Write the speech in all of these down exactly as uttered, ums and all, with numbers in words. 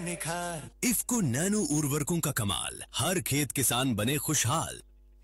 निखार। इफ्को नैनो उर्वरकों का कमाल, हर खेत किसान बने खुशहाल।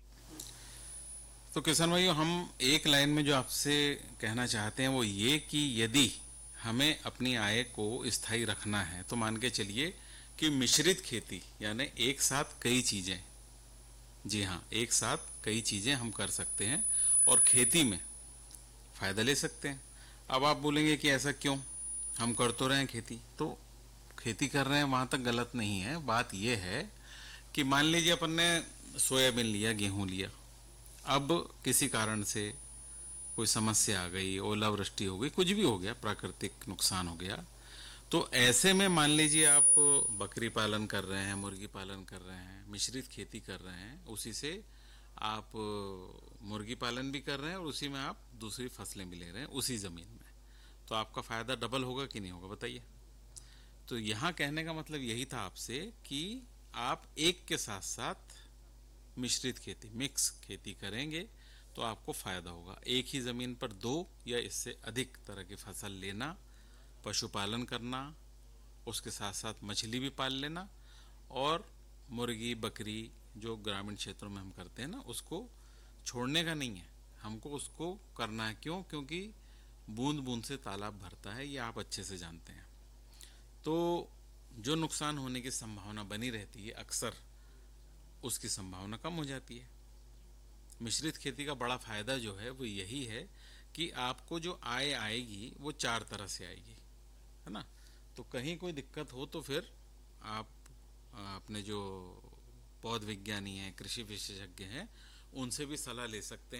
तो किसान भाइयों, हम एक लाइन में जो आपसे कहना चाहते हैं वो ये कि यदि हमें अपनी आय को स्थायी रखना है तो मान के चलिए कि मिश्रित खेती यानी एक साथ कई चीजें, जी हाँ, एक साथ कई चीजें हम कर सकते हैं और खेती में फायदा ले सकते हैं। अब आप बोलेंगे कि ऐसा क्यों, हम कर तो रहे हैं खेती, तो खेती कर रहे हैं वहां तक गलत नहीं है। बात यह है कि मान लीजिए अपन ने सोयाबीन लिया, गेहूं लिया, अब किसी कारण से कोई समस्या आ गई, ओलावृष्टि हो गई, कुछ भी हो गया, प्राकृतिक नुकसान हो गया, तो ऐसे में मान लीजिए आप बकरी पालन कर रहे हैं, मुर्गी पालन कर रहे हैं, मिश्रित खेती कर रहे हैं, उसी से आप मुर्गी पालन भी कर रहे हैं और उसी में आप दूसरी फसलें भी ले रहे हैं उसी ज़मीन में, तो आपका फ़ायदा डबल होगा कि नहीं होगा, बताइए। तो यहाँ कहने का मतलब यही था आपसे कि आप एक के साथ साथ मिश्रित खेती, मिक्स खेती करेंगे तो आपको फायदा होगा। एक ही जमीन पर दो या इससे अधिक तरह की फसल लेना, पशुपालन करना, उसके साथ साथ मछली भी पाल लेना, और मुर्गी बकरी जो ग्रामीण क्षेत्रों में हम करते हैं ना, उसको छोड़ने का नहीं है, हमको उसको करना है। क्यों? क्योंकि बूंद बूंद से तालाब भरता है, ये आप अच्छे से जानते हैं। तो जो नुकसान होने की संभावना बनी रहती है, अक्सर उसकी संभावना कम हो जाती है। मिश्रित खेती का बड़ा फायदा जो है वो यही है कि आपको जो आय आएगी वो चार तरह से आएगी, है ना। तो कहीं कोई दिक्कत हो तो फिर आप अपने जो पौध विज्ञानी हैं, कृषि विशेषज्ञ हैं, उनसे भी सलाह ले सकते हैं।